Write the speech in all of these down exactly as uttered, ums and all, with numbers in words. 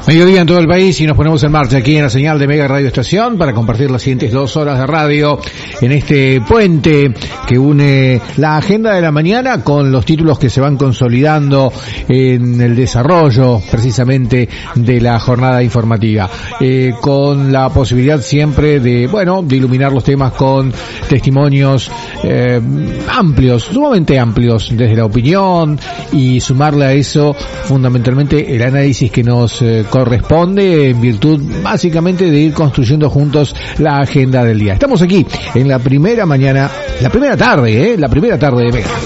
Mediodía en todo el país y nos ponemos en marcha aquí en la señal de Mega Radio Estación para compartir las siguientes dos horas de radio en este puente que une la agenda de la mañana con los títulos que se van consolidando en el desarrollo precisamente de la jornada informativa, eh, con la posibilidad siempre de, bueno, de iluminar los temas con testimonios eh, amplios, sumamente amplios desde la opinión y sumarle a eso fundamentalmente el análisis que nos eh, corresponde en virtud básicamente de ir construyendo juntos la agenda del día. Estamos aquí en la primera mañana, la primera tarde, eh, la primera tarde de Mega.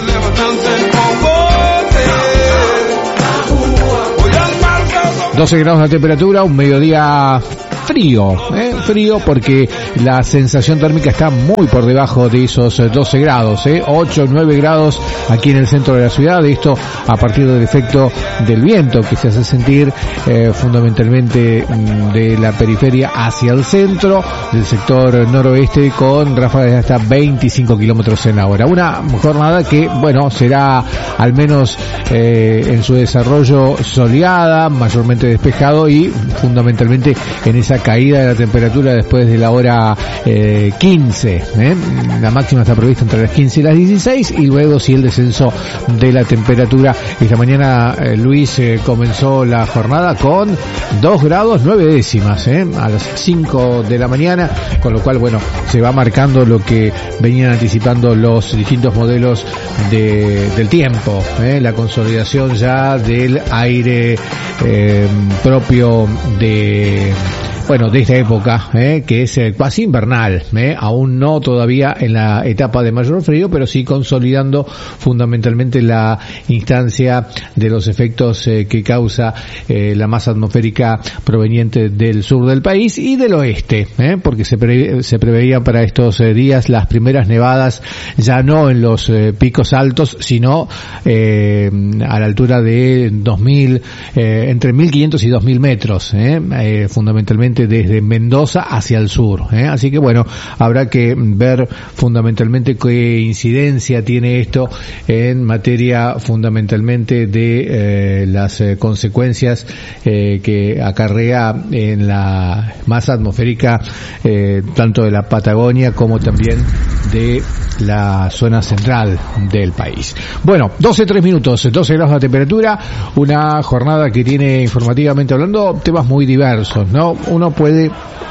doce grados de temperatura, un mediodía frío, eh, frío porque la sensación térmica está muy por debajo de esos doce grados, eh, ocho, nueve grados aquí en el centro de la ciudad, esto a partir del efecto del viento que se hace sentir eh, fundamentalmente de la periferia hacia el centro, del sector noroeste con ráfagas de hasta veinticinco kilómetros en la hora. Una jornada que, bueno, será al menos eh, en su desarrollo soleada, mayormente despejado y fundamentalmente en esa caída de la temperatura después de la hora eh, quince, ¿eh? La máxima está prevista entre las quince y las dieciséis y luego sí el descenso de la temperatura. Esta mañana eh, Luis eh, comenzó la jornada con dos grados nueve décimas ¿eh? a las cinco de la mañana, con lo cual, bueno, se va marcando lo que venían anticipando los distintos modelos de, del tiempo, ¿eh? La consolidación ya del aire eh, propio de bueno, de esta época, eh, que es eh, casi invernal, eh, aún no todavía en la etapa de mayor frío, pero sí consolidando fundamentalmente la instancia de los efectos eh, que causa eh, la masa atmosférica proveniente del sur del país y del oeste, eh, porque se, pre- se preveía para estos eh, días las primeras nevadas ya no en los eh, picos altos, sino eh, a la altura de dos mil, eh, entre mil quinientos y dos mil metros, eh, eh, fundamentalmente desde Mendoza hacia el sur, ¿eh? Así que bueno, habrá que ver fundamentalmente qué incidencia tiene esto en materia fundamentalmente de eh, las eh, consecuencias eh, que acarrea en la masa atmosférica eh, tanto de la Patagonia como también de la zona central del país. Bueno, doce tres minutos, doce grados de temperatura, una jornada que tiene informativamente hablando temas muy diversos, ¿no? Uno puede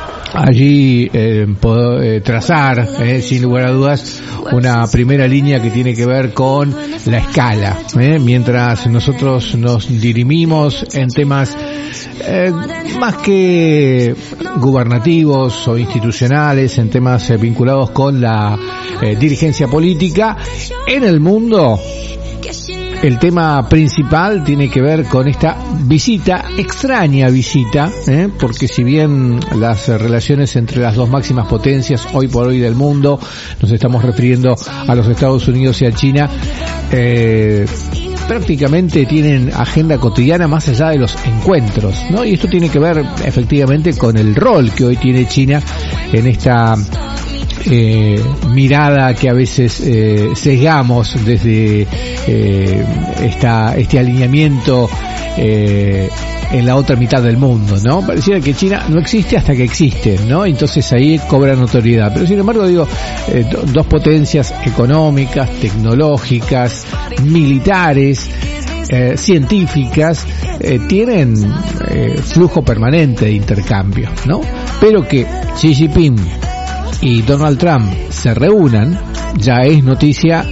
allí eh, poder, eh, trazar eh, sin lugar a dudas una primera línea que tiene que ver con la escala, eh, mientras nosotros nos dirimimos en temas eh, más que gubernativos o institucionales, en temas eh, vinculados con la eh, dirigencia política en el mundo. El tema principal tiene que ver con esta visita, extraña visita, ¿eh? porque si bien las relaciones entre las dos máximas potencias hoy por hoy del mundo, nos estamos refiriendo a los Estados Unidos y a China, eh, prácticamente tienen agenda cotidiana más allá de los encuentros, ¿no? Y esto tiene que ver efectivamente con el rol que hoy tiene China en esta Eh, mirada que a veces eh, sesgamos desde eh, esta, este alineamiento eh, en la otra mitad del mundo, ¿no? Pareciera que China no existe hasta que existe, ¿no? Entonces ahí cobra notoriedad. Pero sin embargo, digo, eh, do, dos potencias económicas, tecnológicas, militares, Eh, científicas eh, tienen eh, flujo permanente de intercambio, ¿no? Pero que Xi Jinping y Donald Trump se reúnan ya es noticia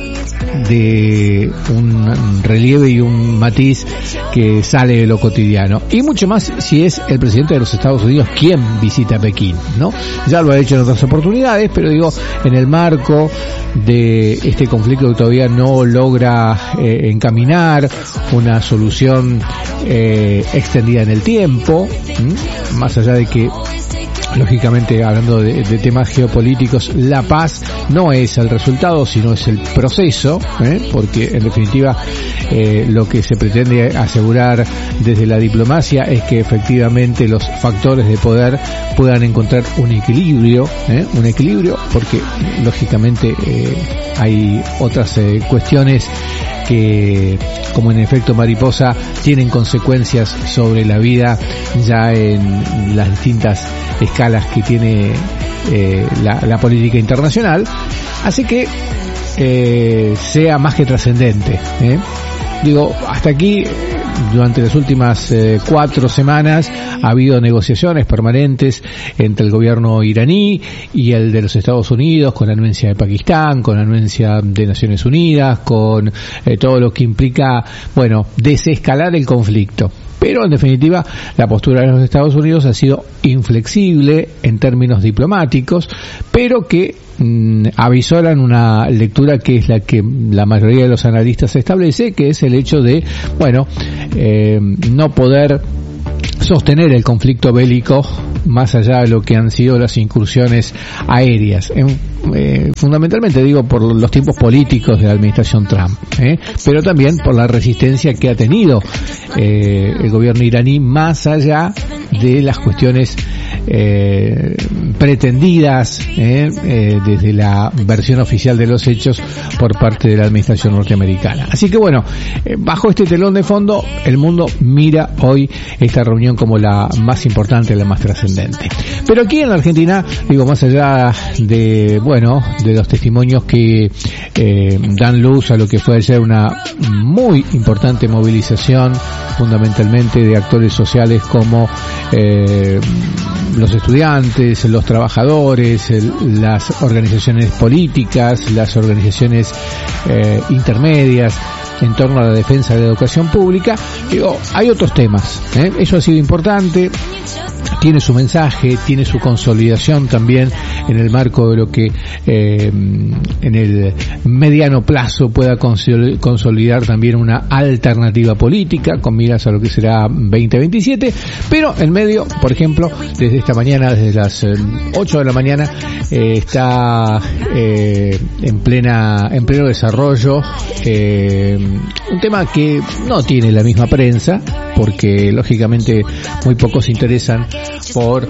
de un relieve y un matiz que sale de lo cotidiano, y mucho más si es el presidente de los Estados Unidos quien visita Pekín, ¿no? Ya lo ha hecho en otras oportunidades, pero digo, en el marco de este conflicto que todavía no logra eh, encaminar una solución eh, extendida en el tiempo, ¿m? Más allá de que lógicamente, hablando de, de temas geopolíticos, la paz no es el resultado, sino es el proceso, ¿eh? Porque en definitiva eh, lo que se pretende asegurar desde la diplomacia es que efectivamente los factores de poder puedan encontrar un equilibrio, ¿eh? un equilibrio, porque lógicamente eh, hay otras eh, cuestiones que, como en efecto mariposa, tienen consecuencias sobre la vida ya en las distintas escalas que tiene eh, la, la política internacional, hace que eh, sea más que trascendente, ¿eh? Digo, hasta aquí, durante las últimas eh, cuatro semanas ha habido negociaciones permanentes entre el gobierno iraní y el de los Estados Unidos, con la anuencia de Pakistán, con la anuencia de Naciones Unidas, con eh, todo lo que implica, bueno, desescalar el conflicto. Pero en definitiva la postura de los Estados Unidos ha sido inflexible en términos diplomáticos, pero que mmm, avisoran una lectura que es la que la mayoría de los analistas establece, que es el hecho de, bueno, eh, no poder sostener el conflicto bélico más allá de lo que han sido las incursiones aéreas, en, eh, fundamentalmente digo por los tiempos políticos de la administración Trump, ¿eh? pero también por la resistencia que ha tenido eh, el gobierno iraní más allá de las cuestiones eh, pretendidas eh, eh, desde la versión oficial de los hechos por parte de la administración norteamericana. Así que bueno, eh, bajo este telón de fondo el mundo mira hoy esta reunión como la más importante, la más trascendente. Pero aquí en la Argentina, digo, más allá de, bueno, de los testimonios que eh, dan luz a lo que fue ayer una muy importante movilización, fundamentalmente de actores sociales como eh, los estudiantes, los trabajadores, el, las organizaciones políticas, las organizaciones eh, intermedias en torno a la defensa de la educación pública. Digo, hay otros temas, ¿eh? Eso ha sido importante, tiene su mensaje, tiene su consolidación también en el marco de lo que eh, en el mediano plazo pueda consolidar también una alternativa política con miras a lo que será veinte veintisiete, pero en medio, por ejemplo, desde esta mañana, desde las eh, ocho de la mañana, eh, está eh, en plena en pleno desarrollo eh, un tema que no tiene la misma prensa, porque lógicamente muy pocos se interesan por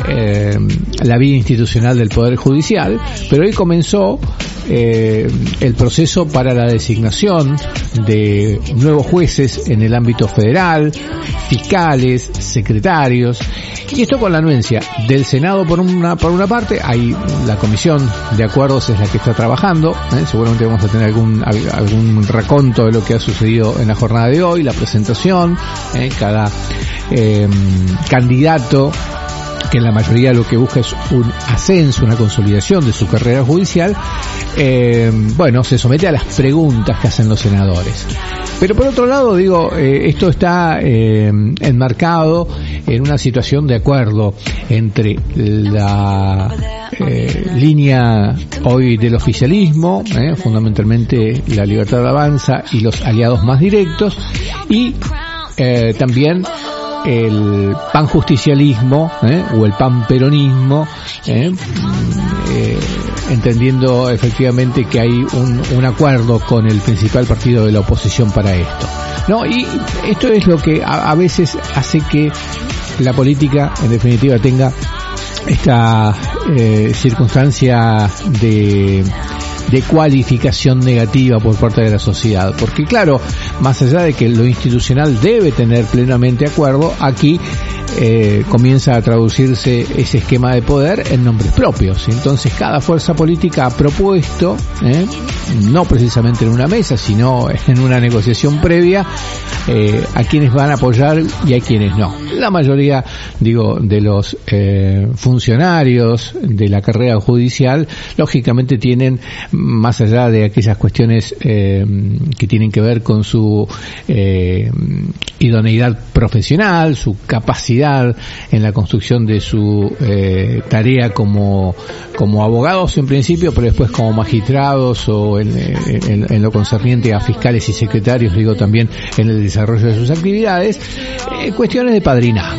eh, la vía institucional del Poder Judicial, pero hoy comenzó eh, el proceso para la designación de nuevos jueces en el ámbito federal, fiscales, secretarios, y esto con la anuencia del Senado por una por una parte. Hay la comisión de acuerdos es la que está trabajando, ¿eh? Seguramente vamos a tener algún algún raconto de lo que ha sucedido en la jornada de hoy, la presentación, ¿eh? cada eh, candidato, que en la mayoría lo que busca es un ascenso, una consolidación de su carrera judicial, eh, bueno, se somete a las preguntas que hacen los senadores. Pero por otro lado, digo, eh, esto está eh, enmarcado en una situación de acuerdo entre la eh, línea hoy del oficialismo, eh, fundamentalmente la Libertad Avanza y los aliados más directos, y eh, también el panjusticialismo eh, o el panperonismo, eh, eh, entendiendo efectivamente que hay un, un acuerdo con el principal partido de la oposición para esto, ¿no? Y esto es lo que a, a veces hace que la política, en definitiva, tenga esta eh, circunstancia de de cualificación negativa por parte de la sociedad, porque claro, más allá de que lo institucional debe tener plenamente acuerdo, aquí eh, comienza a traducirse ese esquema de poder en nombres propios. Entonces cada fuerza política ha propuesto, eh, no precisamente en una mesa, sino en una negociación previa, eh, a quienes van a apoyar y a quienes no. La mayoría, digo, de los eh, funcionarios de la carrera judicial, lógicamente tienen, más allá de aquellas cuestiones eh, que tienen que ver con su eh, idoneidad profesional, su capacidad en la construcción de su eh, tarea como como abogados en principio, pero después como magistrados o en, en, en lo concerniente a fiscales y secretarios, digo, también en el desarrollo de sus actividades, eh, cuestiones de padrinazgo,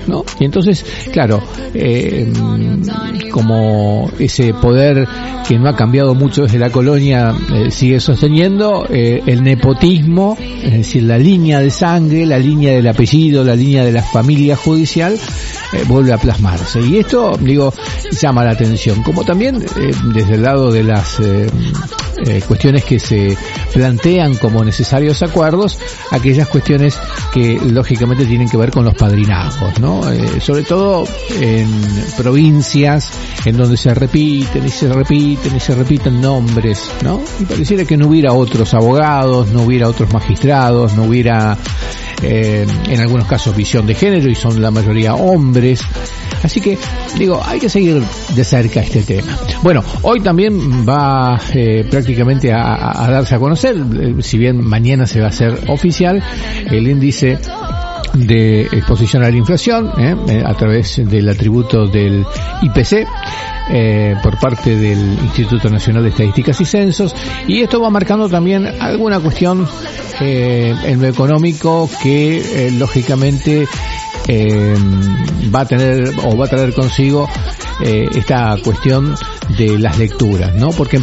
¿no? Y entonces, claro, eh, como ese poder que no ha cambiado mucho desde la colonia eh, sigue sosteniendo, eh, el nepotismo, es decir, la línea de sangre, la línea del apellido, la línea de la familia judicial, eh, vuelve a plasmarse. Y esto, digo, llama la atención. Como también eh, desde el lado de las eh, eh, cuestiones que se plantean como necesarios acuerdos, aquellas cuestiones que lógicamente tienen que ver con los padrinazgos, ¿no? Eh, sobre todo en provincias en donde se repiten y se repiten y se repiten nombres, ¿no? Y pareciera que no hubiera otros abogados, no hubiera otros magistrados, no hubiera eh, en algunos casos visión de género, y son la mayoría hombres. Así que, digo, hay que seguir de cerca este tema. Bueno, hoy también va eh, prácticamente a, a, a darse a conocer, eh, si bien mañana se va a hacer oficial, el índice de exposición a la inflación, eh, eh, a través del atributo del I P C, eh, por parte del Instituto Nacional de Estadísticas y Censos, y esto va marcando también alguna cuestión eh, en lo económico que eh, lógicamente eh, va a tener o va a traer consigo eh, esta cuestión de las lecturas, ¿no? Porque